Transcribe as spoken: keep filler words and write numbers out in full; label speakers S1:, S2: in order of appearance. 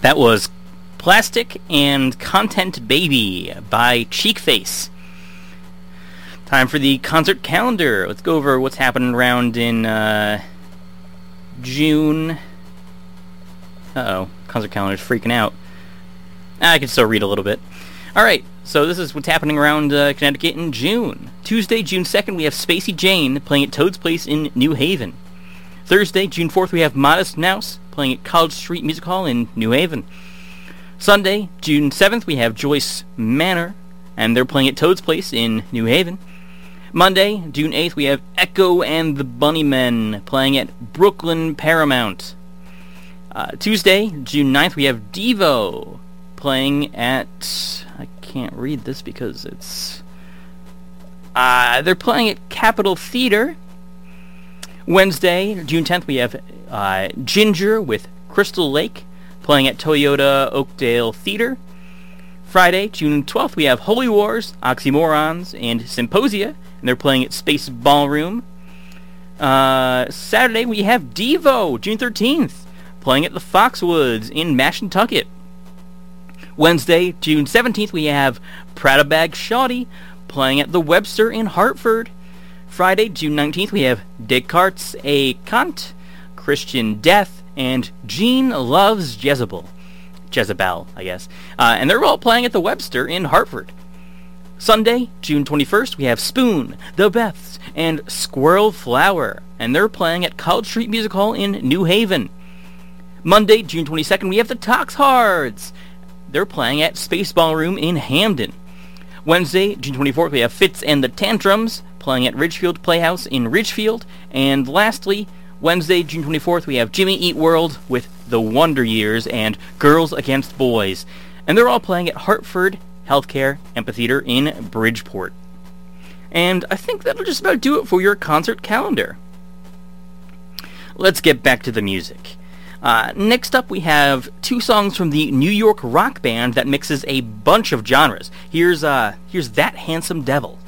S1: That was Plastic and Content Baby by Cheekface. Time for the concert calendar. Let's go over what's happening around in uh, June. Uh-oh, concert calendar's freaking out. I can still read a little bit. Alright, so this is what's happening around uh, Connecticut in June. Tuesday, June second, we have Spacey Jane playing at Toad's Place in New Haven. Thursday, June fourth, we have Modest Mouse playing at College Street Music Hall in New Haven. Sunday, June seventh, we have Joyce Manor, and they're playing at Toad's Place in New Haven. Monday, June eighth, we have Echo and the Bunnymen playing at Brooklyn Paramount. Uh, Tuesday, June ninth, we have Devo playing at... I can't read this because it's... Uh, they're playing at Capitol Theater. Wednesday, June tenth, we have uh, Ginger with Crystal Lake playing at Toyota Oakdale Theater. Friday, June twelfth, we have Holy Wars, Oxymorons, and Symposia, and they're playing at Space Ballroom. Uh, Saturday, we have Devo, June thirteenth, playing at the Foxwoods in Mashantucket. Wednesday, June seventeenth, we have Prada Bag Shawty playing at the Webster in Hartford. Friday, June nineteenth, we have Descartes A. Kant, Christian Death, and Jean Loves Jezebel. Jezebel, I guess. Uh, and they're all playing at the Webster in Hartford. Sunday, June twenty-first, we have Spoon, The Beths, and Squirrel Flower, and they're playing at College Street Music Hall in New Haven. Monday, June twenty-second, we have the Toxhards. They're playing at Space Ballroom in Hamden. Wednesday, June twenty-fourth, we have Fitz and the Tantrums playing at Ridgefield Playhouse in Ridgefield. And lastly, Wednesday, June twenty-fourth, we have Jimmy Eat World with The Wonder Years and Girls Against Boys. And they're all playing at Hartford Healthcare Amphitheater in Bridgeport. And I think that'll just about do it for your concert calendar. Let's get back to the music. Uh, next up, we have two songs from the New York rock band that mixes a bunch of genres. Here's uh, here's That Handsome Devil.